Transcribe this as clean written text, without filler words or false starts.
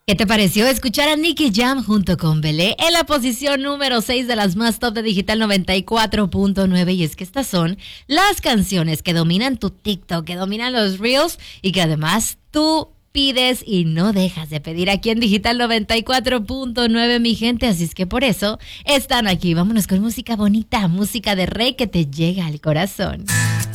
¿Qué te pareció escuchar a Nicky Jam junto con Belé en la posición número 6 de las más top de Digital 94.9? Y es que estas son las canciones que dominan tu TikTok, que dominan los Reels y que además tú pides y no dejas de pedir aquí en Digital 94.9, mi gente. Así es que por eso están aquí. Vámonos con música bonita, música de Rey que te llega al corazón.